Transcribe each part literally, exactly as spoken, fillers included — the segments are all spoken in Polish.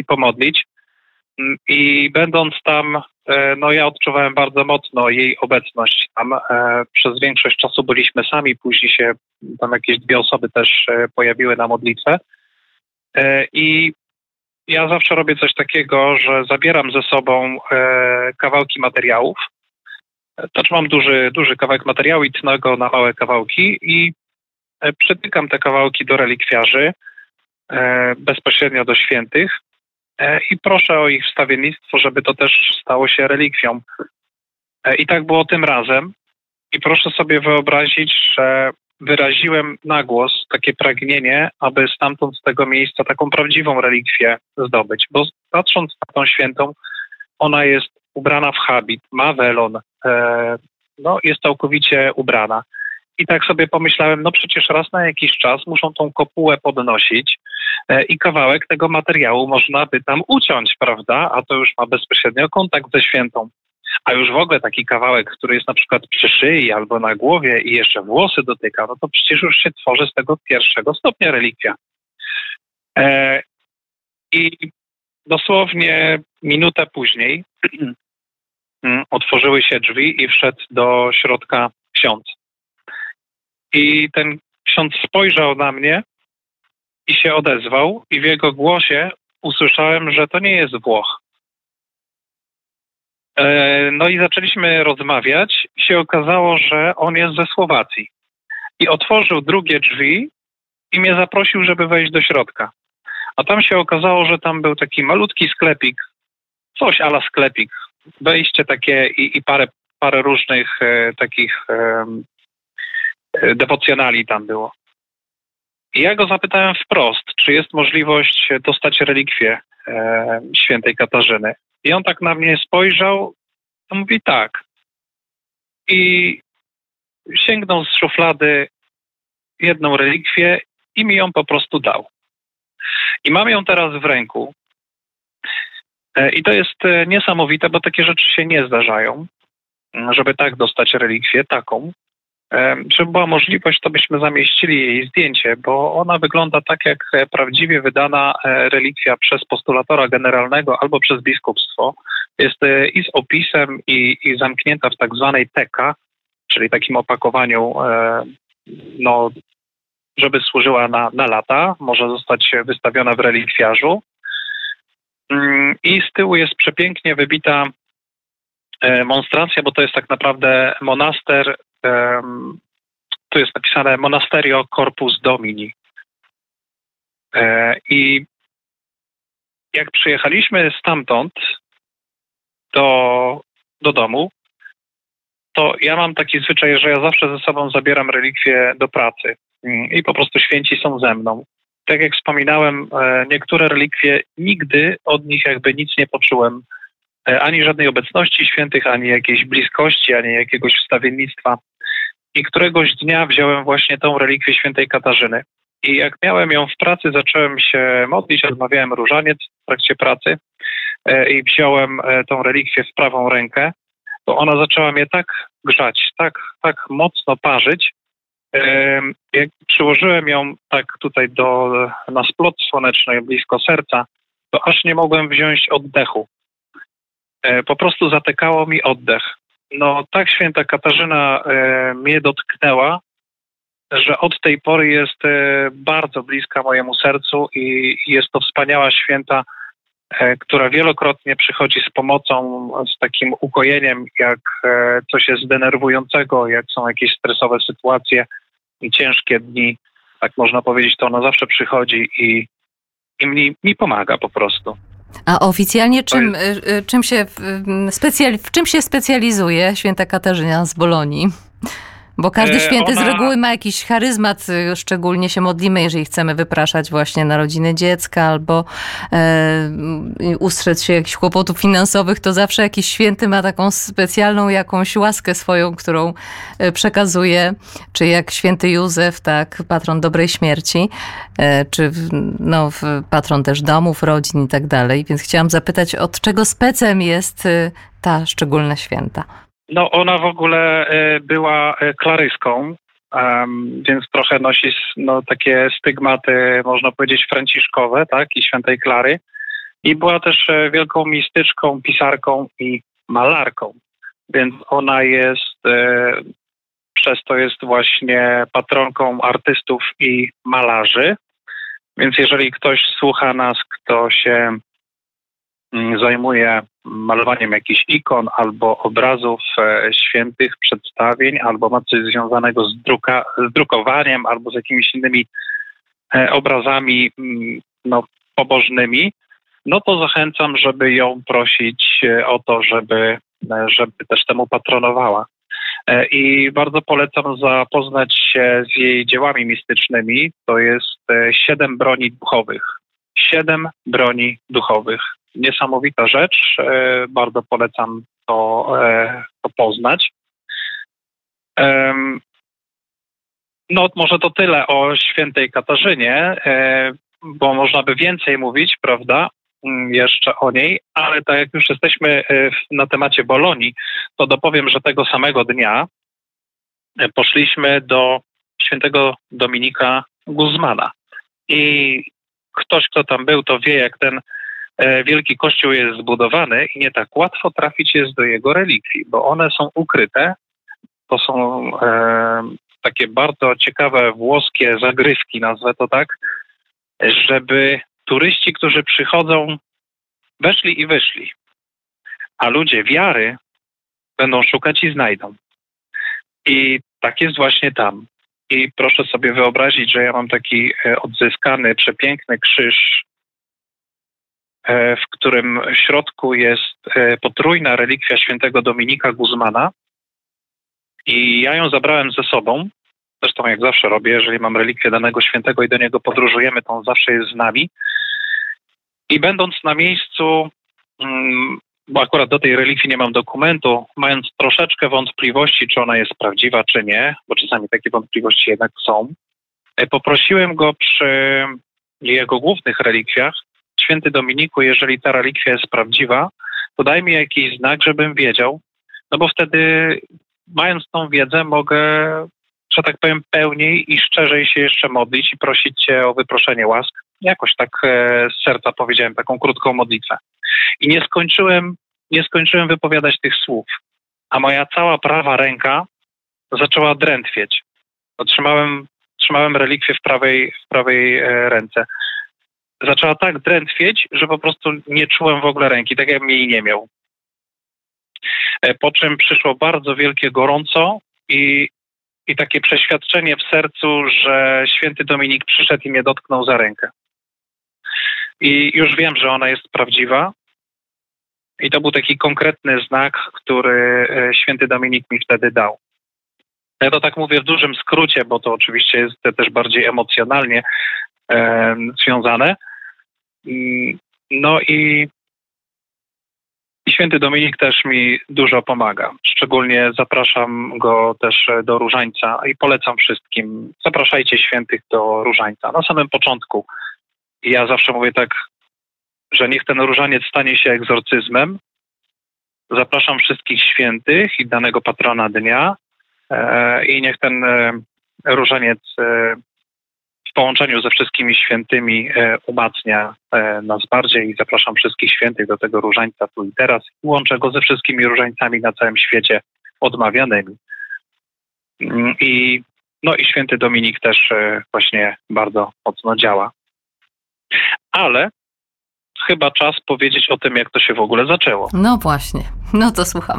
i pomodlić. I będąc tam, no ja odczuwałem bardzo mocno jej obecność tam. Przez większość czasu byliśmy sami, później się tam jakieś dwie osoby też pojawiły na modlitwę. I ja zawsze robię coś takiego, że zabieram ze sobą kawałki materiałów. To znaczy mam duży, duży kawałek materiału i tnę go na małe kawałki i przytykam te kawałki do relikwiarzy, bezpośrednio do świętych i proszę o ich wstawiennictwo, żeby to też stało się relikwią. I tak było tym razem. I proszę sobie wyobrazić, że wyraziłem na głos takie pragnienie, aby stamtąd z tego miejsca taką prawdziwą relikwię zdobyć. Bo patrząc na tą świętą, ona jest ubrana w habit, ma welon, e, no jest całkowicie ubrana. I tak sobie pomyślałem, no przecież raz na jakiś czas muszą tą kopułę podnosić e, i kawałek tego materiału można by tam uciąć, prawda? A to już ma bezpośrednio kontakt ze świętą. A już w ogóle taki kawałek, który jest na przykład przy szyi albo na głowie i jeszcze włosy dotyka, no to przecież już się tworzy z tego pierwszego stopnia relikwia. E, I dosłownie minutę później otworzyły się drzwi i wszedł do środka ksiądz. I ten ksiądz spojrzał na mnie i się odezwał i w jego głosie usłyszałem, że to nie jest Włoch. No i zaczęliśmy rozmawiać i się okazało, że on jest ze Słowacji. I otworzył drugie drzwi i mnie zaprosił, żeby wejść do środka. A tam się okazało, że tam był taki malutki sklepik, coś a la sklepik, wejście takie i, i parę, parę różnych e, takich e, dewocjonali tam było. I ja go zapytałem wprost, czy jest możliwość dostać relikwię e, świętej Katarzyny. I on tak na mnie spojrzał, to mówi tak. I sięgnął z szuflady jedną relikwię i mi ją po prostu dał. I mam ją teraz w ręku. I to jest niesamowite, bo takie rzeczy się nie zdarzają, żeby tak dostać relikwię, taką. Żeby była możliwość, to byśmy zamieścili jej zdjęcie, bo ona wygląda tak jak prawdziwie wydana relikwia przez postulatora generalnego albo przez biskupstwo. Jest i z opisem, i, i zamknięta w tak zwanej teka, czyli takim opakowaniu, no, żeby służyła na, na lata. Może zostać wystawiona w relikwiarzu. I z tyłu jest przepięknie wybita monstracja, bo to jest tak naprawdę monaster. Tu jest napisane Monasterio Corpus Domini. I jak przyjechaliśmy stamtąd do, do domu, to ja mam taki zwyczaj, że ja zawsze ze sobą zabieram relikwie do pracy i po prostu święci są ze mną. Tak jak wspominałem, niektóre relikwie nigdy od nich jakby nic nie poczułem. Ani żadnej obecności świętych, ani jakiejś bliskości, ani jakiegoś wstawiennictwa. I któregoś dnia wziąłem właśnie tą relikwię świętej Katarzyny. I jak miałem ją w pracy, zacząłem się modlić, odmawiałem różaniec w trakcie pracy i wziąłem tą relikwię w prawą rękę, to ona zaczęła mnie tak grzać, tak, tak mocno parzyć. Jak przyłożyłem ją tak tutaj do, na splot słoneczny blisko serca, to aż nie mogłem wziąć oddechu. Po prostu zatekało mi oddech. No tak święta Katarzyna e, mnie dotknęła, że od tej pory jest e, bardzo bliska mojemu sercu i jest to wspaniała święta, e, która wielokrotnie przychodzi z pomocą, z takim ukojeniem, jak e, coś jest denerwującego, jak są jakieś stresowe sytuacje i ciężkie dni. Tak można powiedzieć, to ona zawsze przychodzi i, i mi, mi pomaga po prostu. A oficjalnie czym, czym się, specjali, w czym się specjalizuje święta Katarzyna z Bolonii? Bo każdy święty Ona... z reguły ma jakiś charyzmat, szczególnie się modlimy, jeżeli chcemy wypraszać właśnie narodziny dziecka albo e, ustrzec się jakichś kłopotów finansowych, to zawsze jakiś święty ma taką specjalną jakąś łaskę swoją, którą przekazuje, czy jak święty Józef, tak, patron dobrej śmierci, e, czy no, patron też domów, rodzin i tak dalej. Więc chciałam zapytać, od czego specem jest ta szczególna święta? No ona w ogóle była klaryską, um, więc trochę nosi no, takie stygmaty, można powiedzieć, franciszkowe, tak, i świętej Klary. I była też wielką mistyczką, pisarką i malarką. Więc ona jest, przez to jest właśnie patronką artystów i malarzy. Więc jeżeli ktoś słucha nas, kto się zajmuje malowaniem jakichś ikon albo obrazów świętych, przedstawień, albo ma coś związanego z, druka, z drukowaniem, albo z jakimiś innymi obrazami no, pobożnymi, no to zachęcam, żeby ją prosić o to, żeby, żeby też temu patronowała. I bardzo polecam zapoznać się z jej dziełami mistycznymi. To jest siedem broni duchowych. Siedem broni duchowych. Niesamowita rzecz. Bardzo polecam to, to poznać. No może to tyle o świętej Katarzynie, bo można by więcej mówić, prawda, jeszcze o niej, ale tak jak już jesteśmy na temacie Bolonii, to dopowiem, że tego samego dnia poszliśmy do świętego Dominika Guzmana. I ktoś, kto tam był, to wie, jak ten wielki kościół jest zbudowany i nie tak łatwo trafić jest do jego relikwii, bo one są ukryte. To są e, takie bardzo ciekawe włoskie zagrywki, nazwę to tak, żeby turyści, którzy przychodzą, weszli i wyszli. A ludzie wiary będą szukać i znajdą. I tak jest właśnie tam. I proszę sobie wyobrazić, że ja mam taki odzyskany, przepiękny krzyż, w którym w środku jest potrójna relikwia świętego Dominika Guzmana. I ja ją zabrałem ze sobą. Zresztą jak zawsze robię, jeżeli mam relikwię danego świętego i do niego podróżujemy, to on zawsze jest z nami. I będąc na miejscu, bo akurat do tej relikwii nie mam dokumentu, mając troszeczkę wątpliwości, czy ona jest prawdziwa, czy nie, bo czasami takie wątpliwości jednak są, poprosiłem go przy jego głównych relikwiach: święty Dominiku, jeżeli ta relikwia jest prawdziwa, to daj mi jakiś znak, żebym wiedział, no bo wtedy, mając tą wiedzę, mogę, że tak powiem, pełniej i szczerzej się jeszcze modlić i prosić Cię o wyproszenie łask. Jakoś tak z serca powiedziałem taką krótką modlitwę. I nie skończyłem, nie skończyłem wypowiadać tych słów, a moja cała prawa ręka zaczęła drętwieć. Otrzymałem, trzymałem relikwię w prawej, w prawej ręce. Zaczęła tak drętwieć, że po prostu nie czułem w ogóle ręki, tak jakbym jej nie miał. Po czym przyszło bardzo wielkie gorąco i, i takie przeświadczenie w sercu, że święty Dominik przyszedł i mnie dotknął za rękę. I już wiem, że ona jest prawdziwa. I to był taki konkretny znak, który święty Dominik mi wtedy dał. Ja to tak mówię w dużym skrócie, bo to oczywiście jest też bardziej emocjonalnie e, związane. No i, i święty Dominik też mi dużo pomaga. Szczególnie zapraszam go też do Różańca i polecam wszystkim. Zapraszajcie świętych do Różańca. Na samym początku ja zawsze mówię tak, że niech ten różaniec stanie się egzorcyzmem. Zapraszam wszystkich świętych i danego patrona dnia e, i niech ten e, różaniec e, w połączeniu ze wszystkimi świętymi e, umacnia e, nas bardziej i zapraszam wszystkich świętych do tego różańca tu i teraz i łączę go ze wszystkimi różańcami na całym świecie odmawianymi. I, no i święty Dominik też e, właśnie bardzo mocno działa. Ale chyba czas powiedzieć o tym, jak to się w ogóle zaczęło. No właśnie, no to słucham.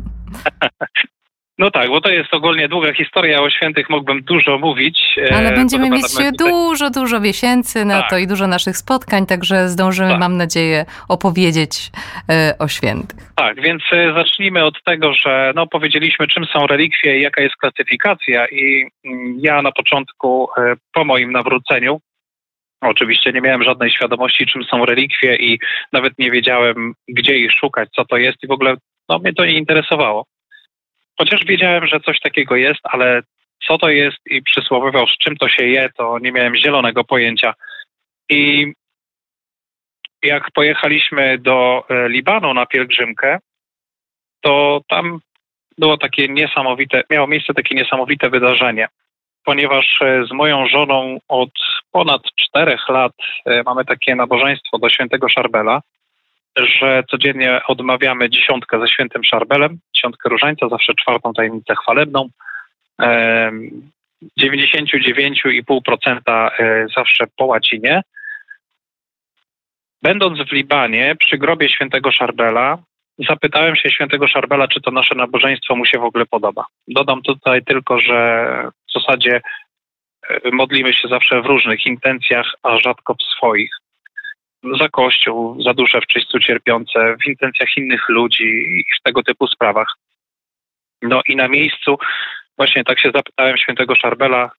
No tak, bo to jest ogólnie długa historia, o świętych mógłbym dużo mówić. Ale będziemy mieć tutaj dużo, dużo miesięcy na tak. to i dużo naszych spotkań, także zdążymy, tak. mam nadzieję, opowiedzieć e, o świętych. Tak, więc zacznijmy od tego, że no, powiedzieliśmy, czym są relikwie i jaka jest klasyfikacja. I ja na początku, e, po moim nawróceniu, oczywiście nie miałem żadnej świadomości, czym są relikwie i nawet nie wiedziałem, gdzie ich szukać, co to jest i w ogóle no, mnie to nie interesowało. Chociaż wiedziałem, że coś takiego jest, ale co to jest i przysłowiowo z czym to się je, to nie miałem zielonego pojęcia. I jak pojechaliśmy do Libanu na pielgrzymkę, to tam było takie niesamowite, miało miejsce takie niesamowite wydarzenie. ponieważ z moją żoną od ponad czterech lat mamy takie nabożeństwo do świętego Szarbela, że codziennie odmawiamy dziesiątkę ze świętym Szarbelem, dziesiątkę różańca, zawsze czwartą tajemnicę chwalebną, dziewięćdziesiąt dziewięć i pół procent zawsze po łacinie. Będąc w Libanie przy grobie świętego Szarbela, zapytałem się świętego Szarbela, czy to nasze nabożeństwo mu się w ogóle podoba. Dodam tutaj tylko, że w zasadzie modlimy się zawsze w różnych intencjach, a rzadko w swoich. Za Kościół, za dusze w czyśćcu cierpiące, w intencjach innych ludzi i w tego typu sprawach. No i na miejscu właśnie tak się zapytałem świętego Szarbela,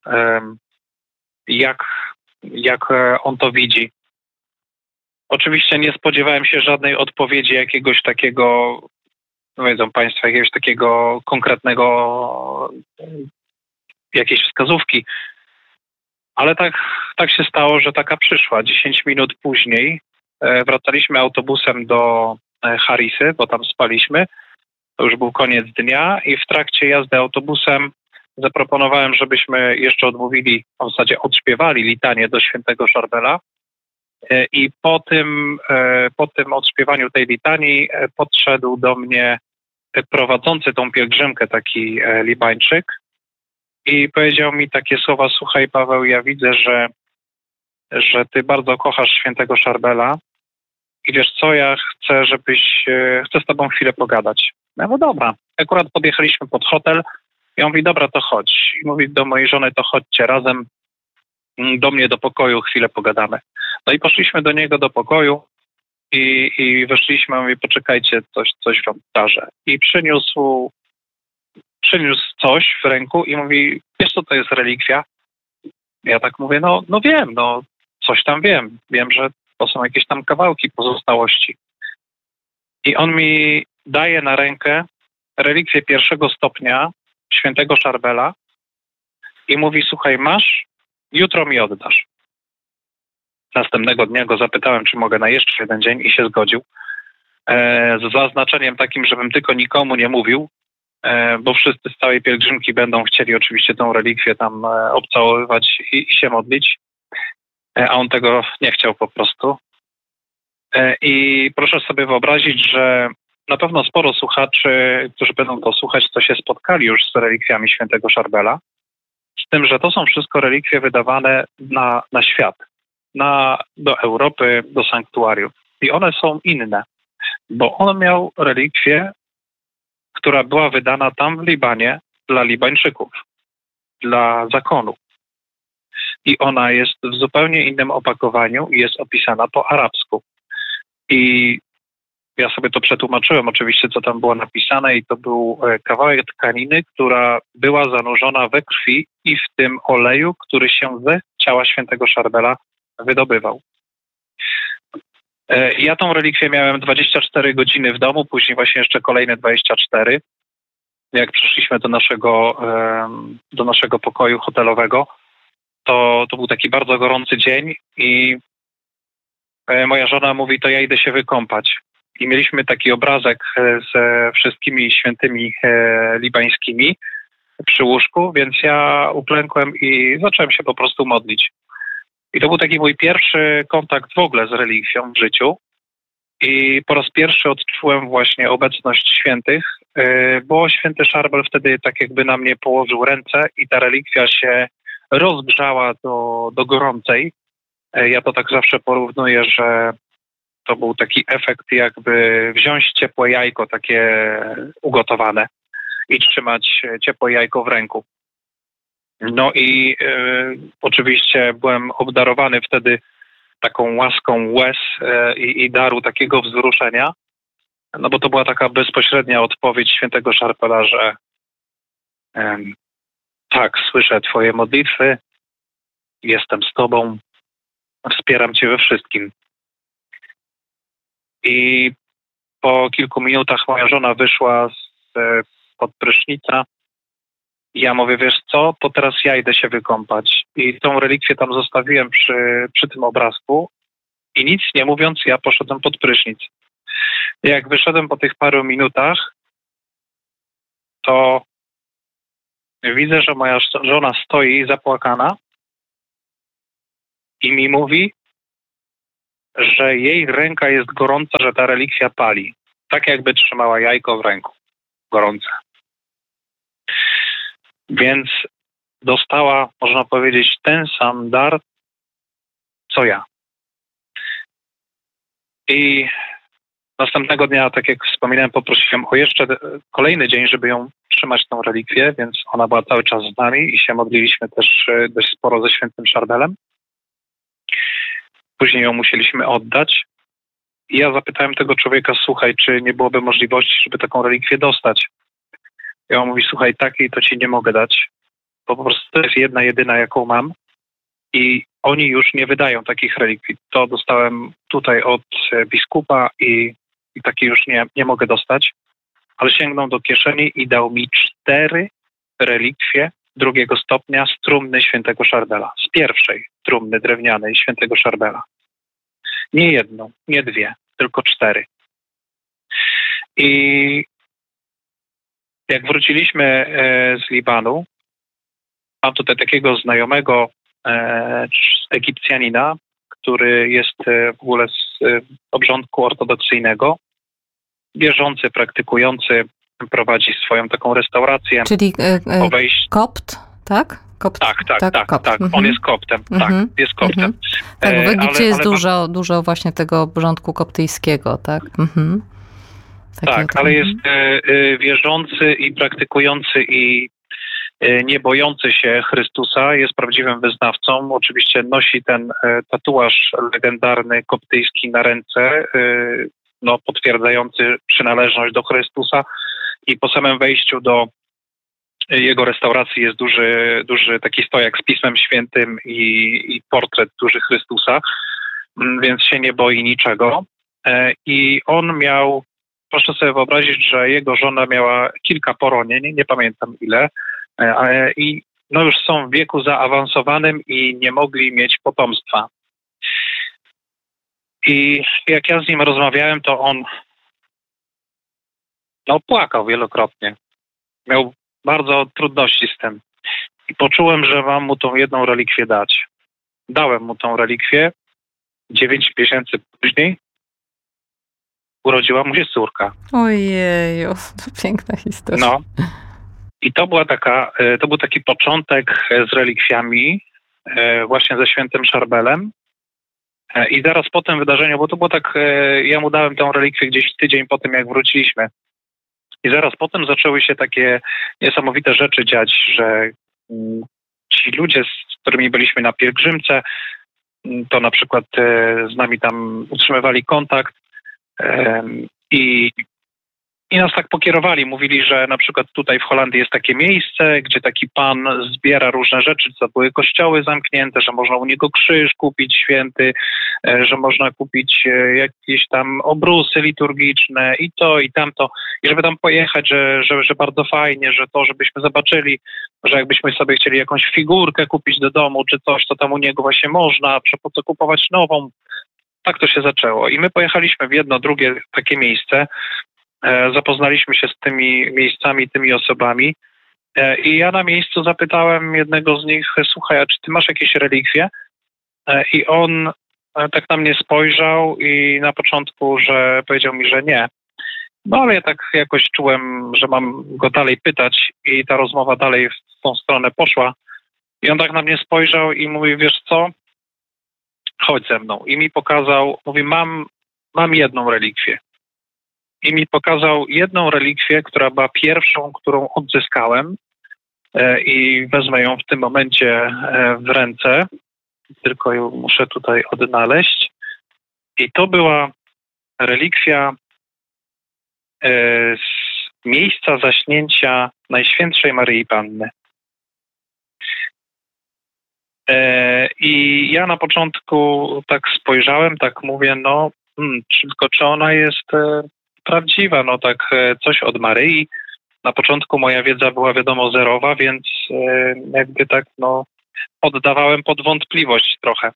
jak, jak on to widzi. Oczywiście nie spodziewałem się żadnej odpowiedzi, jakiegoś takiego, no wiedzą Państwo, jakiegoś takiego konkretnego, jakiejś wskazówki. Ale tak, tak się stało, że taka przyszła. Dziesięć minut później wracaliśmy autobusem do Harisy, bo tam spaliśmy. To już był koniec dnia i w trakcie jazdy autobusem zaproponowałem, żebyśmy jeszcze odmówili, w zasadzie odśpiewali litanię do świętego Szarbela. I po tym, po tym odśpiewaniu tej litanii podszedł do mnie prowadzący tą pielgrzymkę, taki Libańczyk, i powiedział mi takie słowa: słuchaj Paweł, ja widzę, że, że ty bardzo kochasz świętego Szarbela i wiesz co, ja chcę, żebyś, chcę z tobą chwilę pogadać. Ja mówię, dobra. Akurat podjechaliśmy pod hotel i on mówi, dobra, to chodź. I mówi do mojej żony, to chodźcie razem do mnie do pokoju, chwilę pogadamy. No i poszliśmy do niego do pokoju i, i weszliśmy, mówi, poczekajcie, coś, coś wam pokażę. I przyniósł, przyniósł coś w ręku i mówi, wiesz co to jest relikwia? Ja tak mówię, no, no wiem, no coś tam wiem. Wiem, że to są jakieś tam kawałki pozostałości. I on mi daje na rękę relikwię pierwszego stopnia świętego Szarbela i mówi, słuchaj, masz, jutro mi oddasz. Następnego dnia go zapytałem, czy mogę na jeszcze jeden dzień i się zgodził. E, z zaznaczeniem takim, żebym tylko nikomu nie mówił, e, bo wszyscy z całej pielgrzymki będą chcieli oczywiście tą relikwię tam e, obcałowywać i, i się modlić. E, a on tego nie chciał po prostu. E, I proszę sobie wyobrazić, że na pewno sporo słuchaczy, którzy będą to słuchać, to się spotkali już z relikwiami świętego Szarbela. Z tym, że to są wszystko relikwie wydawane na, na świat. Na, do Europy, do sanktuariów. I one są inne, bo on miał relikwię, która była wydana tam w Libanie dla Libańczyków, dla zakonu. I ona jest w zupełnie innym opakowaniu i jest opisana po arabsku. I ja sobie to przetłumaczyłem oczywiście, co tam było napisane, i to był kawałek tkaniny, która była zanurzona we krwi i w tym oleju, który się ze ciała świętego Szarbela wydobywał. Ja tą relikwię miałem dwadzieścia cztery godziny w domu, później właśnie jeszcze kolejne dwadzieścia cztery. Jak przyszliśmy do naszego, do naszego pokoju hotelowego, to, to był taki bardzo gorący dzień i moja żona mówi, to ja idę się wykąpać. I mieliśmy taki obrazek ze wszystkimi świętymi libańskimi przy łóżku, więc ja uklękłem i zacząłem się po prostu modlić. I to był taki mój pierwszy kontakt w ogóle z relikwią w życiu. I po raz pierwszy odczułem właśnie obecność świętych, bo święty Szarbel wtedy tak jakby na mnie położył ręce i ta relikwia się rozgrzała do, do gorącej. Ja to tak zawsze porównuję, że to był taki efekt, jakby wziąć ciepłe jajko takie ugotowane i trzymać ciepłe jajko w ręku. No i y, oczywiście byłem obdarowany wtedy taką łaską łez y, i daru takiego wzruszenia, no bo to była taka bezpośrednia odpowiedź świętego Szarbela, że y, tak, słyszę twoje modlitwy, jestem z tobą, wspieram cię we wszystkim. I po kilku minutach moja żona wyszła z, pod prysznica. Ja mówię, wiesz co, to teraz ja idę się wykąpać. I tą relikwię tam zostawiłem przy, przy tym obrazku i nic nie mówiąc, ja poszedłem pod prysznic. Jak wyszedłem po tych paru minutach, to widzę, że moja żona stoi zapłakana i mi mówi, że jej ręka jest gorąca, że ta relikwia pali. Tak jakby trzymała jajko w ręku. Gorące. Więc dostała, można powiedzieć, ten sam dar, co ja. I następnego dnia, tak jak wspominałem, poprosiłem o jeszcze kolejny dzień, żeby ją trzymać, tą relikwię, więc ona była cały czas z nami i się modliliśmy też dość sporo ze świętym Charbelem. Później ją musieliśmy oddać. I ja zapytałem tego człowieka, słuchaj, czy nie byłoby możliwości, żeby taką relikwię dostać? I on mówi, słuchaj, takiej to ci nie mogę dać, bo po prostu to jest jedna, jedyna, jaką mam i oni już nie wydają takich relikwii. To dostałem tutaj od biskupa i, i takiej już nie, nie mogę dostać, ale sięgnął do kieszeni i dał mi cztery relikwie drugiego stopnia z trumny świętego Charbela, z pierwszej trumny drewnianej świętego Charbela. Nie jedną, nie dwie, tylko cztery. I jak wróciliśmy z Libanu, mam tutaj takiego znajomego Egipcjanina, który jest w ogóle z obrządku ortodoksyjnego, wierzący, praktykujący, prowadzi swoją taką restaurację. Czyli e, e, kopt, tak? Kopt, tak, tak, tak, tak, tak. Mhm. On jest koptem, mhm. tak, jest koptem. Mhm. Tak, w Egipcie ale, ale, jest ale... dużo, dużo właśnie tego obrządku koptyjskiego, tak? Mhm. Tak, ale jest y, wierzący i praktykujący i y, nie bojący się Chrystusa, jest prawdziwym wyznawcą. Oczywiście nosi ten y, tatuaż legendarny koptyjski na ręce, y, no, potwierdzający przynależność do Chrystusa i po samym wejściu do jego restauracji jest duży, duży taki stojak z Pismem Świętym i, i portret duży Chrystusa, więc się nie boi niczego. Y, I on miał, proszę sobie wyobrazić, że jego żona miała kilka poronień, nie pamiętam ile, i no już są w wieku zaawansowanym i nie mogli mieć potomstwa. I jak ja z nim rozmawiałem, to on no, płakał wielokrotnie. Miał bardzo trudności z tym. I poczułem, że mam mu tą jedną relikwię dać. Dałem mu tą relikwię. Dziewięć miesięcy później urodziła mu się córka. Ojeju, to piękna historia. No. I to była taka, to był taki początek z relikwiami, właśnie ze świętym Charbelem. I zaraz po tym wydarzeniu, bo to było tak, ja mu dałem tę relikwię gdzieś tydzień po tym, jak wróciliśmy. I zaraz potem zaczęły się takie niesamowite rzeczy dziać, że ci ludzie, z którymi byliśmy na pielgrzymce, to na przykład z nami tam utrzymywali kontakt i I nas tak pokierowali, mówili, że na przykład tutaj w Holandii jest takie miejsce, gdzie taki pan zbiera różne rzeczy, co były kościoły zamknięte, że można u niego krzyż kupić święty, że można kupić jakieś tam obrusy liturgiczne i to i tamto. I żeby tam pojechać, że, że, że bardzo fajnie, że to, żebyśmy zobaczyli, że jakbyśmy sobie chcieli jakąś figurkę kupić do domu czy coś, to tam u niego właśnie można, że po co kupować nową. Tak to się zaczęło. I my pojechaliśmy w jedno, drugie takie miejsce. Zapoznaliśmy się z tymi miejscami, tymi osobami i ja na miejscu zapytałem jednego z nich, słuchaj, a czy ty masz jakieś relikwie? I on tak na mnie spojrzał i na początku, że powiedział mi, że nie. No ale ja tak jakoś czułem, że mam go dalej pytać i ta rozmowa dalej w tą stronę poszła. I on tak na mnie spojrzał i mówi, wiesz co, chodź ze mną. I mi pokazał, mówi, mam, mam jedną relikwię. I mi pokazał jedną relikwię, która była pierwszą, którą odzyskałem i wezmę ją w tym momencie w ręce, tylko ją muszę tutaj odnaleźć. I to była relikwia z miejsca zaśnięcia Najświętszej Maryi Panny. I ja na początku tak spojrzałem, tak mówię, no hmm, tylko czy ona jest prawdziwa, no tak coś od Maryi. Na początku moja wiedza była wiadomo zerowa, więc jakby tak no oddawałem pod wątpliwość trochę.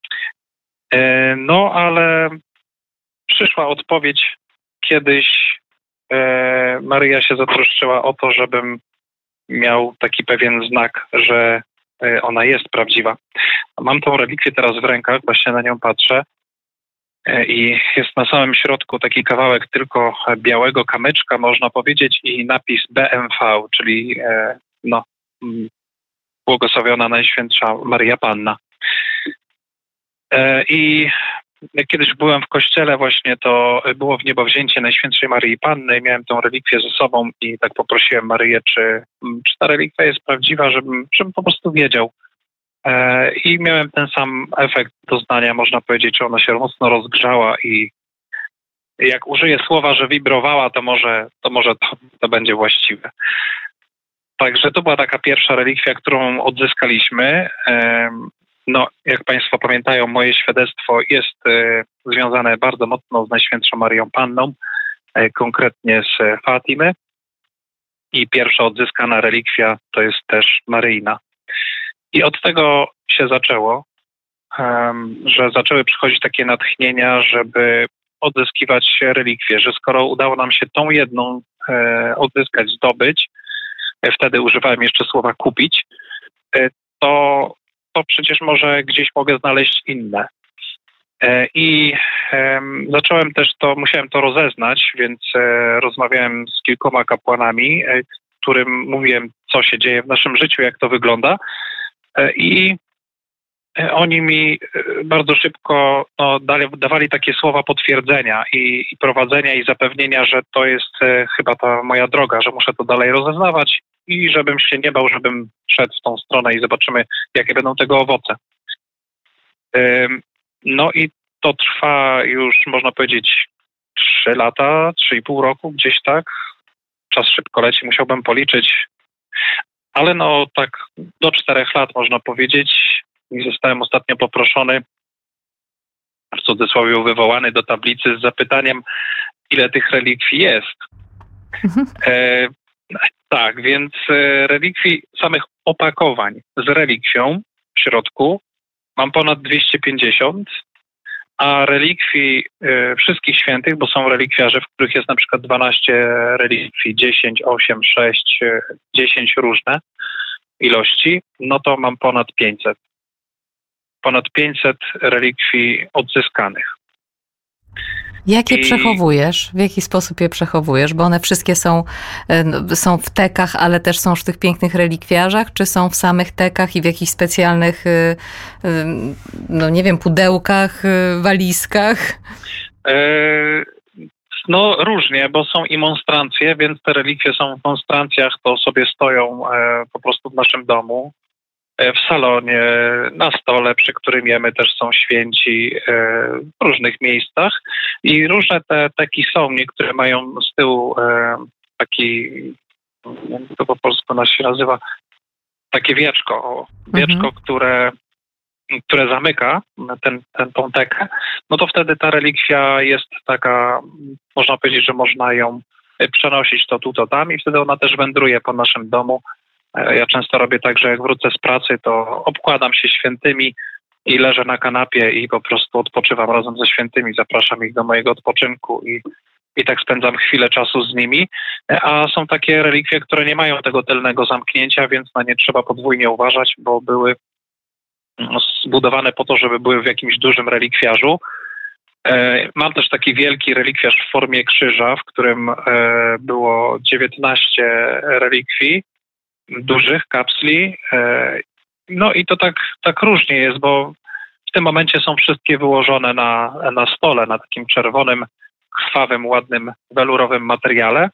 No ale przyszła odpowiedź kiedyś. Maryja się zatroszczyła o to, żebym miał taki pewien znak, że ona jest prawdziwa. Mam tą relikwię teraz w rękach, właśnie na nią patrzę i jest na samym środku taki kawałek tylko białego kamyczka, można powiedzieć, i napis B M V, czyli no, błogosławiona Najświętsza Maryja Panna. I jak kiedyś byłem w kościele właśnie, to było w niebowzięcie Najświętszej Maryi Panny i miałem tą relikwię ze sobą i tak poprosiłem Maryję, czy, czy ta relikwia jest prawdziwa, żebym, żebym po prostu wiedział. I miałem ten sam efekt doznania, można powiedzieć, że ona się mocno rozgrzała i jak użyję słowa, że wibrowała, to może to, może to, to będzie właściwe. Także to była taka pierwsza relikwia, którą odzyskaliśmy. No, jak Państwo pamiętają, moje świadectwo jest związane bardzo mocno z Najświętszą Maryją Panną, konkretnie z Fatimy. I pierwsza odzyskana relikwia to jest też Maryjna. I od tego się zaczęło, że zaczęły przychodzić takie natchnienia, żeby odzyskiwać relikwie, że skoro udało nam się tą jedną odzyskać, zdobyć, wtedy używałem jeszcze słowa kupić, to, to przecież może gdzieś mogę znaleźć inne. I zacząłem też to, musiałem to rozeznać, więc rozmawiałem z kilkoma kapłanami, którym mówiłem, co się dzieje w naszym życiu, jak to wygląda. I oni mi bardzo szybko no, dali, dawali takie słowa potwierdzenia i, i prowadzenia i zapewnienia, że to jest chyba ta moja droga, że muszę to dalej rozeznawać i żebym się nie bał, żebym szedł w tą stronę i zobaczymy, jakie będą tego owoce. No i to trwa już, można powiedzieć, trzy lata, trzy i pół roku, gdzieś tak. Czas szybko leci, musiałbym policzyć. Ale no tak do czterech lat, można powiedzieć. I zostałem ostatnio poproszony, w cudzysłowie wywołany do tablicy z zapytaniem, ile tych relikwii jest. Mhm. E, tak, więc relikwii, samych opakowań z relikwią w środku mam ponad dwieście pięćdziesiąt, a relikwii e, wszystkich świętych, bo są relikwiarze, w których jest na przykład dwanaście relikwii, dziesięć, osiem, sześć, dziesięć różne ilości, no to mam ponad pięćset. Ponad pięćset relikwii odzyskanych. Jakie I... przechowujesz? W jaki sposób je przechowujesz? Bo one wszystkie są, są w tekach, ale też są w tych pięknych relikwiarzach, czy są w samych tekach i w jakichś specjalnych, no nie wiem, pudełkach, walizkach? E- no różnie, bo są i monstrancje, więc te relikwie są w monstrancjach, to sobie stoją e, po prostu w naszym domu. W salonie, na stole, przy którym jemy, też są święci w różnych miejscach i różne te teki są. Niektóre mają z tyłu taki, nie wiem, to po polsku nas się nazywa, takie wieczko, wieczko, mhm. które, które zamyka ten, ten, tą tekę. No to wtedy ta relikwia jest taka, można powiedzieć, że można ją przenosić to tu, to tam i wtedy ona też wędruje po naszym domu. Ja często robię tak, że jak wrócę z pracy, to obkładam się świętymi i leżę na kanapie i po prostu odpoczywam razem ze świętymi. Zapraszam ich do mojego odpoczynku i, i tak spędzam chwilę czasu z nimi. A są takie relikwie, które nie mają tego tylnego zamknięcia, więc na nie trzeba podwójnie uważać, bo były zbudowane po to, żeby były w jakimś dużym relikwiarzu. Mam też taki wielki relikwiarz w formie krzyża, w którym było dziewiętnaście relikwii, dużych kapsli. No i to tak, tak różnie jest, bo w tym momencie są wszystkie wyłożone na, na stole, na takim czerwonym, krwawym, ładnym, welurowym materiale.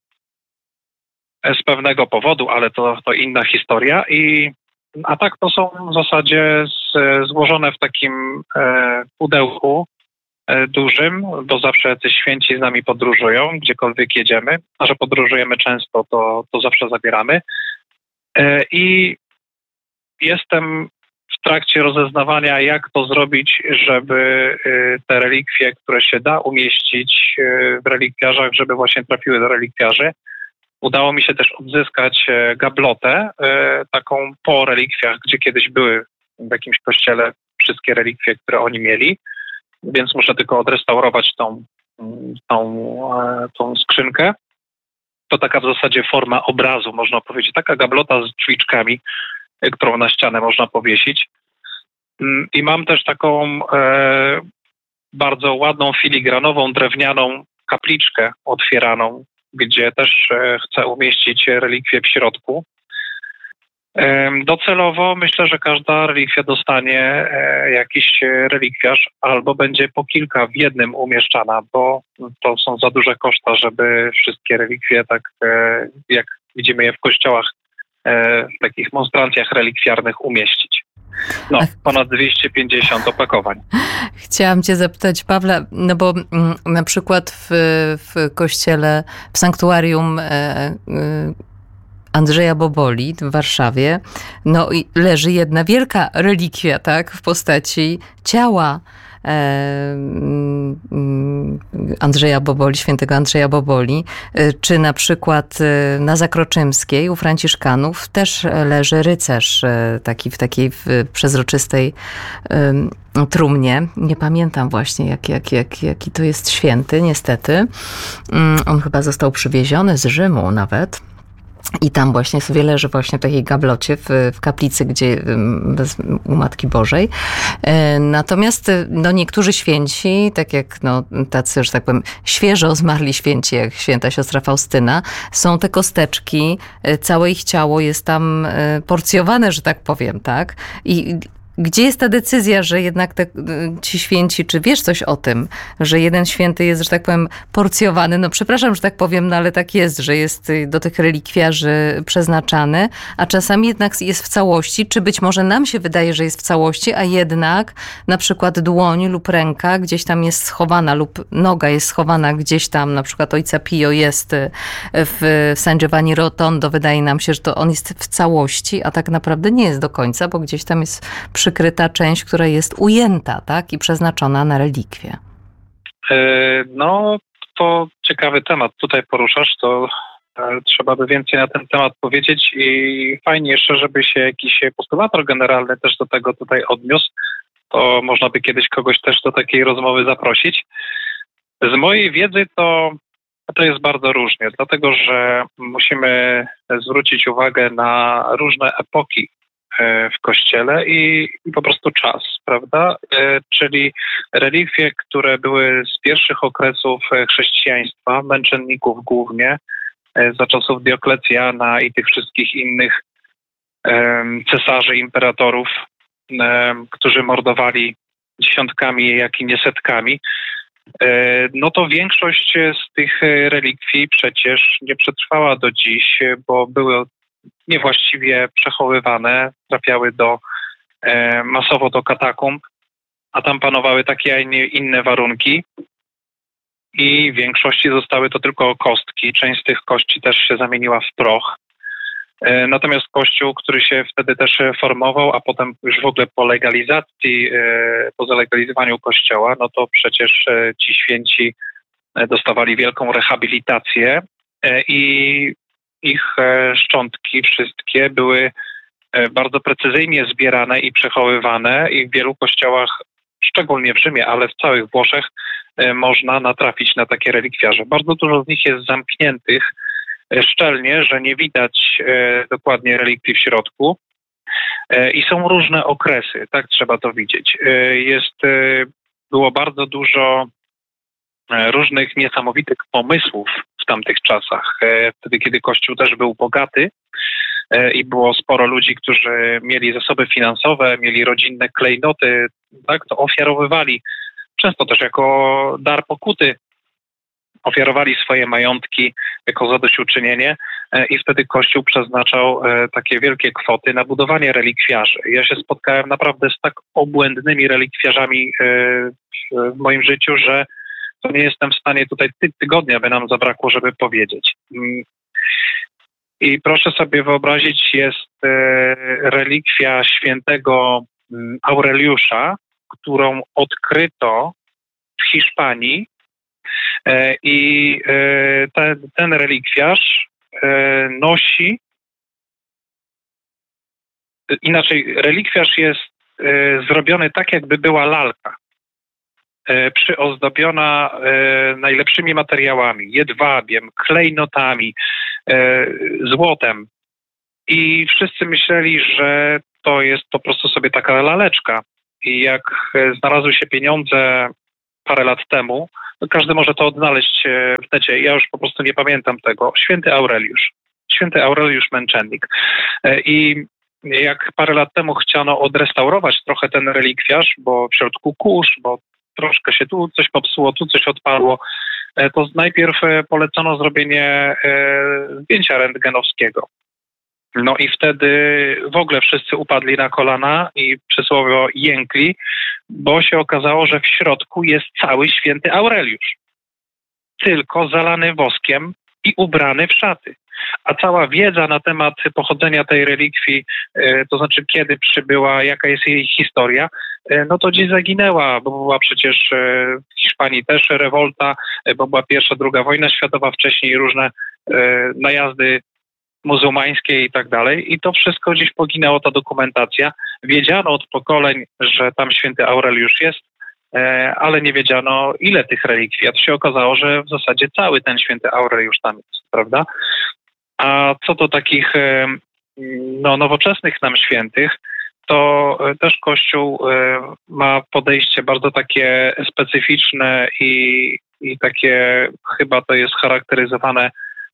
Z pewnego powodu, ale to, to inna historia. I, a tak to są w zasadzie z, złożone w takim e, pudełku e, dużym, bo zawsze jacyś święci z nami podróżują, gdziekolwiek jedziemy, a że podróżujemy często, to, to zawsze zabieramy. I jestem w trakcie rozeznawania, jak to zrobić, żeby te relikwie, które się da umieścić w relikwiarzach, żeby właśnie trafiły do relikwiarzy. Udało mi się też odzyskać gablotę, taką po relikwiach, gdzie kiedyś były w jakimś kościele wszystkie relikwie, które oni mieli, więc muszę tylko odrestaurować tą, tą, tą skrzynkę. to taka w zasadzie forma obrazu, można powiedzieć. Taka gablota z drzwiczkami, którą na ścianę można powiesić. I mam też taką e, bardzo ładną, filigranową, drewnianą kapliczkę otwieraną, gdzie też e, chcę umieścić relikwie w środku. E, docelowo myślę, że każda relikwia dostanie e, jakiś relikwiarz albo będzie po kilka w jednym umieszczana, bo to są za duże koszta, żeby wszystkie relikwie, tak e, jak widzimy je w kościołach, e, w takich monstrancjach relikwiarnych umieścić. No, ponad dwieście pięćdziesiąt opakowań. Chciałam cię zapytać, Pawle, no bo mm, na przykład w, w kościele, w sanktuarium e, e, Andrzeja Boboli w Warszawie, no i leży jedna wielka relikwia, tak, w postaci ciała Andrzeja Boboli, świętego Andrzeja Boboli, czy na przykład na Zakroczymskiej u Franciszkanów też leży rycerz taki w takiej przezroczystej trumnie. Nie pamiętam właśnie, jak, jak, jak, jaki to jest święty, niestety. On chyba został przywieziony z Rzymu nawet. I tam właśnie sobie leży właśnie w takiej gablocie w, w kaplicy, gdzie bez, u Matki Bożej. Natomiast no, niektórzy święci, tak jak no, tacy, że tak powiem, świeżo zmarli święci, jak święta siostra Faustyna, są te kosteczki, całe ich ciało jest tam porcjowane, że tak powiem, tak? I gdzie jest ta decyzja, że jednak te, ci święci, czy wiesz coś o tym, że jeden święty jest, że tak powiem, porcjowany? No przepraszam, że tak powiem, no ale tak jest, że jest do tych relikwiarzy przeznaczany, a czasami jednak jest w całości, czy być może nam się wydaje, że jest w całości, a jednak na przykład dłoń lub ręka gdzieś tam jest schowana lub noga jest schowana gdzieś tam, na przykład ojca Pio jest w San Giovanni Rotondo, wydaje nam się, że to on jest w całości, a tak naprawdę nie jest do końca, bo gdzieś tam jest przykryta część, która jest ujęta, tak? I przeznaczona na relikwie. No, to ciekawy temat tutaj poruszasz, to trzeba by więcej na ten temat powiedzieć i fajnie jeszcze, żeby się jakiś postulator generalny też do tego tutaj odniósł, to można by kiedyś kogoś też do takiej rozmowy zaprosić. Z mojej wiedzy to, to jest bardzo różnie, dlatego że musimy zwrócić uwagę na różne epoki w Kościele i, i po prostu czas, prawda? Czyli relikwie, które były z pierwszych okresów chrześcijaństwa, męczenników głównie, za czasów Dioklecjana i tych wszystkich innych cesarzy, imperatorów, którzy mordowali dziesiątkami, jak i nie setkami, no to większość z tych relikwii przecież nie przetrwała do dziś, bo były niewłaściwie przechowywane, trafiały do, e, masowo do katakumb, a tam panowały takie, a nie inne warunki i w większości zostały to tylko kostki. Część z tych kości też się zamieniła w proch. E, natomiast Kościół, który się wtedy też formował, a potem już w ogóle po legalizacji, e, po zalegalizowaniu Kościoła, no to przecież e, ci święci dostawali wielką rehabilitację e, i ich szczątki wszystkie były bardzo precyzyjnie zbierane i przechowywane i w wielu kościołach, szczególnie w Rzymie, ale w całych Włoszech można natrafić na takie relikwiarze. Bardzo dużo z nich jest zamkniętych szczelnie, że nie widać dokładnie relikwii w środku i są różne okresy, tak trzeba to widzieć. Jest, było bardzo dużo różnych niesamowitych pomysłów w tamtych czasach, wtedy kiedy Kościół też był bogaty i było sporo ludzi, którzy mieli zasoby finansowe, mieli rodzinne klejnoty, tak, to ofiarowywali, często też jako dar pokuty, ofiarowali swoje majątki jako zadośćuczynienie i wtedy Kościół przeznaczał takie wielkie kwoty na budowanie relikwiarzy. Ja się spotkałem naprawdę z tak obłędnymi relikwiarzami w moim życiu, że to nie jestem w stanie tutaj ty- tygodnia by nam zabrakło, żeby powiedzieć. I proszę sobie wyobrazić, jest relikwia świętego Aureliusza, którą odkryto w Hiszpanii i ten, ten relikwiarz nosi, inaczej relikwiarz jest zrobiony tak, jakby była lalka. przyozdobiona najlepszymi materiałami, jedwabiem, klejnotami, złotem. I wszyscy myśleli, że to jest po prostu sobie taka laleczka. I jak znalazły się pieniądze parę lat temu, to każdy może to odnaleźć w necie. Ja już po prostu nie pamiętam tego. Święty Aureliusz. Święty Aureliusz Męczennik. I jak parę lat temu chciano odrestaurować trochę ten relikwiarz, bo w środku kurz, bo troszkę się tu coś popsuło, tu coś odpadło, to najpierw polecono zrobienie zdjęcia rentgenowskiego. No i wtedy w ogóle wszyscy upadli na kolana i przysłowiowo jękli, bo się okazało, że w środku jest cały święty Aureliusz. Tylko zalany woskiem i ubrany w szaty. A cała wiedza na temat pochodzenia tej relikwii, to znaczy kiedy przybyła, jaka jest jej historia, no to gdzieś zaginęła, bo była przecież w Hiszpanii też rewolta, bo była pierwsza, druga wojna światowa, wcześniej różne najazdy muzułmańskie i tak dalej. I to wszystko gdzieś poginęło, ta dokumentacja. Wiedziano od pokoleń, że tam święty Aureliusz jest, ale nie wiedziano, ile tych relikwii. A to się okazało, że w zasadzie cały ten święty Aureliusz tam jest, prawda? A co do takich no, nowoczesnych nam świętych, to też Kościół ma podejście bardzo takie specyficzne i, i takie, chyba to jest charakteryzowane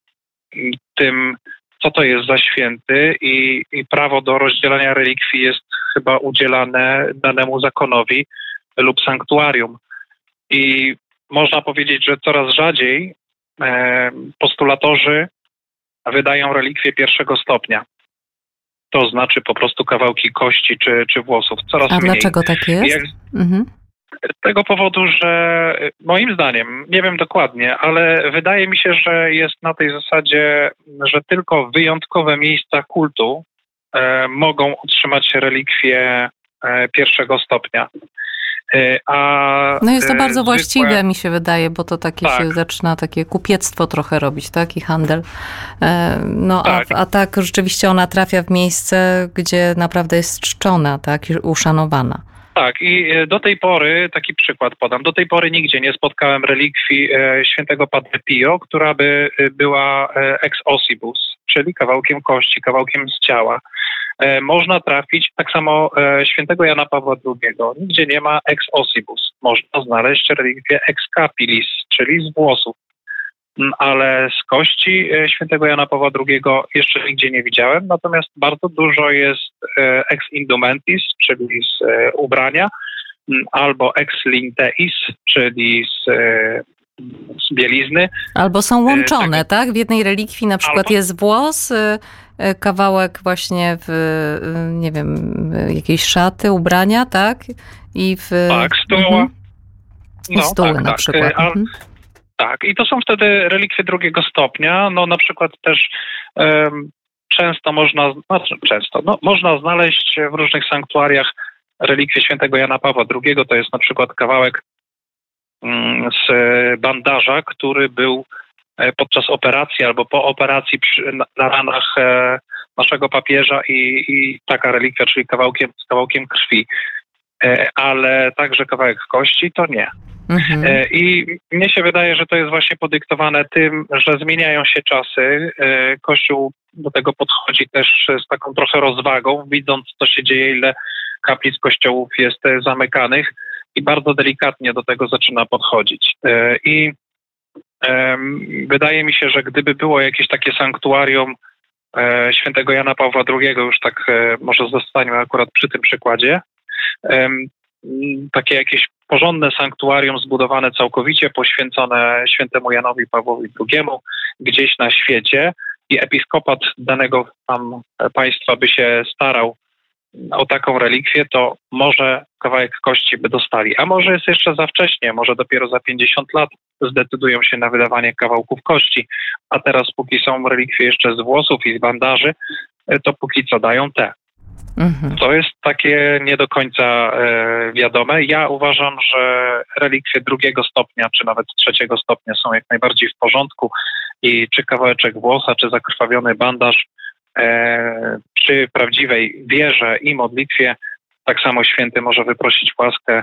tym, co to jest za święty i, i prawo do rozdzielania relikwii jest chyba udzielane danemu zakonowi lub sanktuarium. I można powiedzieć, że coraz rzadziej e, postulatorzy wydają relikwie pierwszego stopnia. To znaczy po prostu kawałki kości czy, czy włosów. Coraz A mniej. Dlaczego tak jest? Jak, mhm. Z tego powodu, że moim zdaniem, nie wiem dokładnie, ale wydaje mi się, że jest na tej zasadzie, że tylko wyjątkowe miejsca kultu e, mogą otrzymać relikwie e, pierwszego stopnia. E, a, no jest to bardzo e, właściwe, zwykłe... mi się wydaje, bo to takie tak. się zaczyna takie kupiectwo trochę robić, tak? I handel. E, no tak. A, a tak rzeczywiście ona trafia w miejsce, gdzie naprawdę jest czczona, tak? I uszanowana. Tak, i do tej pory, taki przykład podam, do tej pory nigdzie nie spotkałem relikwii e, świętego Padre Pio, która by była e, ex ossibus, czyli kawałkiem kości, kawałkiem z ciała. E, można trafić tak samo e, świętego Jana Pawła drugiego. Nigdzie nie ma ex ossibus. Można znaleźć relikwię ex capitis, czyli z włosów. Ale z kości świętego Jana Pawła drugiego jeszcze nigdzie nie widziałem, natomiast bardzo dużo jest ex indumentis, czyli z ubrania, albo ex linteis, czyli z, z bielizny. Albo są łączone, tak? tak? W jednej relikwii na przykład albo... jest włos, kawałek właśnie w, nie wiem, jakiejś szaty, ubrania, tak? I w... Tak, stół. Mhm. I no, stóły tak, na tak. przykład. A... Mhm. Tak, i to są wtedy relikwie drugiego stopnia. No na przykład też um, często można, znaczy często, no, można znaleźć w różnych sanktuariach relikwie świętego Jana Pawła drugiego. To jest na przykład kawałek um, z bandaża, który był podczas operacji albo po operacji przy, na, na ranach e, naszego papieża i, i taka relikwia, czyli kawałkiem, z kawałkiem krwi. E, ale także kawałek kości to nie. Mhm. I mnie się wydaje, że to jest właśnie podyktowane tym, że zmieniają się czasy. Kościół do tego podchodzi też z taką trochę rozwagą, widząc co się dzieje, ile kaplic kościołów jest zamykanych i bardzo delikatnie do tego zaczyna podchodzić. I wydaje mi się, że gdyby było jakieś takie sanktuarium świętego Jana Pawła drugiego, już tak może zostańmy akurat przy tym przykładzie, takie jakieś porządne sanktuarium zbudowane całkowicie, poświęcone świętemu Janowi Pawłowi drugiemu gdzieś na świecie i episkopat danego tam państwa by się starał o taką relikwię, to może kawałek kości by dostali. A może jest jeszcze za wcześnie, może dopiero za pięćdziesiąt lat zdecydują się na wydawanie kawałków kości, a teraz póki są relikwie jeszcze z włosów i z bandaży, to póki co dają te. Mhm. To jest takie nie do końca e, wiadome. Ja uważam, że relikwie drugiego stopnia, czy nawet trzeciego stopnia są jak najbardziej w porządku i czy kawałeczek włosa, czy zakrwawiony bandaż e, przy prawdziwej wierze i modlitwie tak samo święty może wyprosić łaskę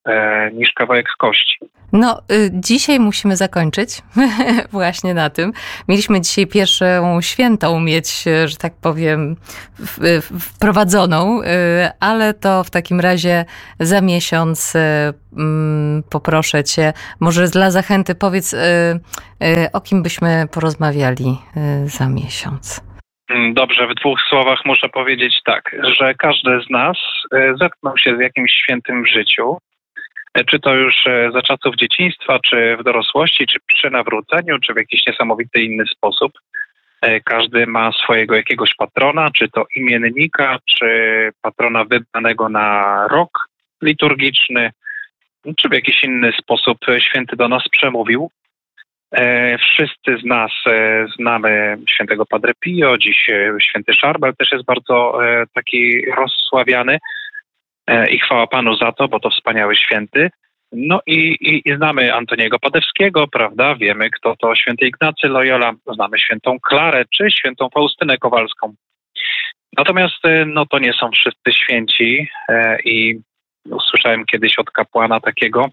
e, niż kawałek kości. No, y, dzisiaj musimy zakończyć właśnie na tym. Mieliśmy dzisiaj pierwszą świętą mieć, że tak powiem, w, w, wprowadzoną, y, ale to w takim razie za miesiąc y, y, poproszę cię, może dla zachęty powiedz, y, y, o kim byśmy porozmawiali y, za miesiąc. Dobrze, w dwóch słowach muszę powiedzieć tak, że każdy z nas zetknął się z jakimś świętym w życiu, czy to już za czasów dzieciństwa, czy w dorosłości, czy przy nawróceniu, czy w jakiś niesamowity inny sposób. Każdy ma swojego jakiegoś patrona, czy to imiennika, czy patrona wybranego na rok liturgiczny, czy w jakiś inny sposób święty do nas przemówił. Wszyscy z nas znamy świętego Padre Pio, dziś święty Szarbel też jest bardzo taki rozsławiany i chwała Panu za to, bo to wspaniały święty. No i, i, i znamy Antoniego Padewskiego, prawda? Wiemy, kto to święty Ignacy Loyola, znamy świętą Klarę czy świętą Faustynę Kowalską. Natomiast no to nie są wszyscy święci i usłyszałem kiedyś od kapłana takiego,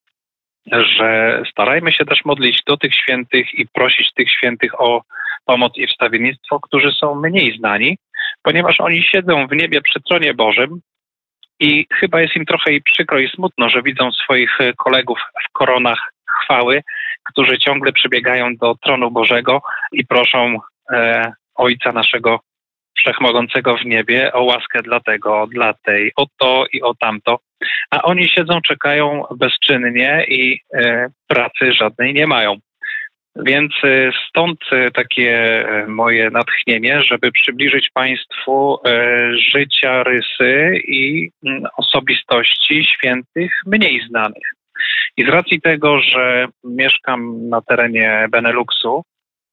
że starajmy się też modlić do tych świętych i prosić tych świętych o pomoc i wstawiennictwo, którzy są mniej znani, ponieważ oni siedzą w niebie przy tronie Bożym i chyba jest im trochę i przykro i smutno, że widzą swoich kolegów w koronach chwały, którzy ciągle przybiegają do tronu Bożego i proszą e, Ojca naszego Wszechmogącego w niebie o łaskę dla tego, dla tej, o to i o tamto. A oni siedzą, czekają bezczynnie i e, pracy żadnej nie mają. Więc e, stąd e, takie e, moje natchnienie, żeby przybliżyć Państwu e, życia, rysy i m, osobistości świętych mniej znanych. I z racji tego, że mieszkam na terenie Beneluxu,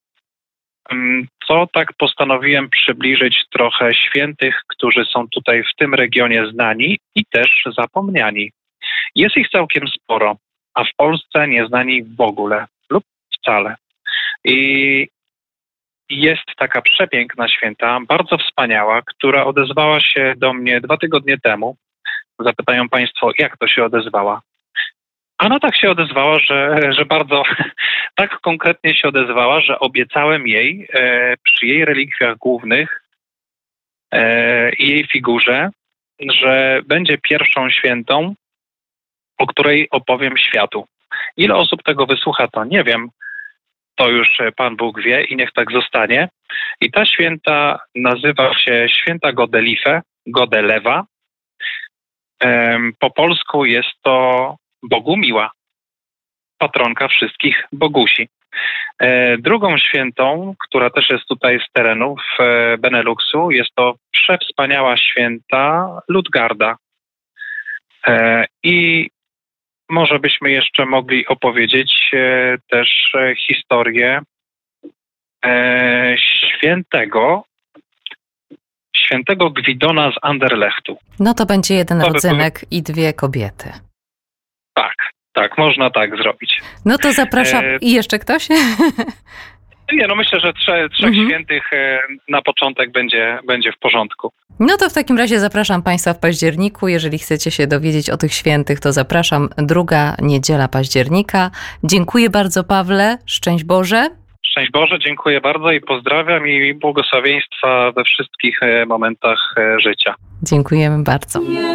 to tak postanowiłem przybliżyć trochę świętych, którzy są tutaj w tym regionie znani i też zapomniani. Jest ich całkiem sporo, a w Polsce nieznani w ogóle lub wcale. I jest taka przepiękna święta, bardzo wspaniała, która odezwała się do mnie dwa tygodnie temu. Zapytają Państwo, jak to się odezwała? A no tak się odezwała, że, że bardzo tak konkretnie się odezwała, że obiecałem jej e, przy jej relikwiach głównych e, i jej figurze, że będzie pierwszą świętą, o której opowiem światu. Ile osób tego wysłucha, to nie wiem. To już Pan Bóg wie i niech tak zostanie. I ta święta nazywa się święta Godelife, Godelewa. E, po polsku jest to Bogumiła, patronka wszystkich Bogusi. E, drugą świętą, która też jest tutaj z terenów e, Beneluxu, jest to przewspaniała święta Ludgarda. E, I może byśmy jeszcze mogli opowiedzieć e, też e, historię e, świętego, świętego Gwidona z Anderlechtu. No to będzie jeden to rodzynek by... i dwie kobiety. Tak, tak, można tak zrobić. No to zapraszam. E... I jeszcze ktoś? Nie, no myślę, że trze, trzech mhm. świętych na początek będzie, będzie w porządku. No to w takim razie zapraszam Państwa w październiku. Jeżeli chcecie się dowiedzieć o tych świętych, to zapraszam. Druga niedziela października. Dziękuję bardzo, Pawle. Szczęść Boże. Szczęść Boże, dziękuję bardzo i pozdrawiam i błogosławieństwa we wszystkich momentach życia. Dziękujemy bardzo.